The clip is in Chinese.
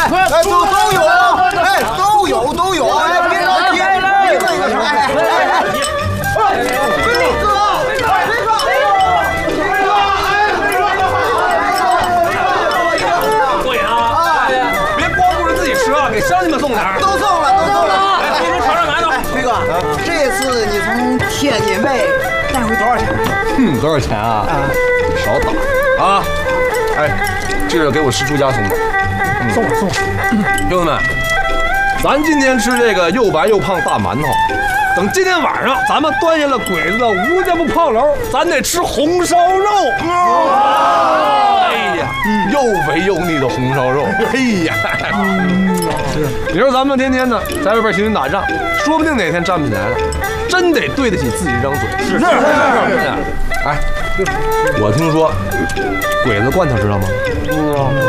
哎，都有，哎，都有，哎，别着急，一个一个说，哎，飞哥， 对啊，别光顾着自己吃啊，给乡亲们送点。 都送了。 哎，飞哥尝尝馒头。 飞哥，这次你从天津卫带回多少钱？ 多少钱啊？少打啊！哎，这个给我师出家送的。 送了。 兄弟们，咱今天吃这个又白又胖大馒头，等今天晚上咱们端下了鬼子的吴家埠炮楼，咱得吃红烧肉。哎呀，又肥又腻的红烧肉。哎呀，你说咱们天天的在外边行军打仗，说不定哪天站不起来了，真得对得起自己这张嘴。是。哎，我听说鬼子罐头知道吗？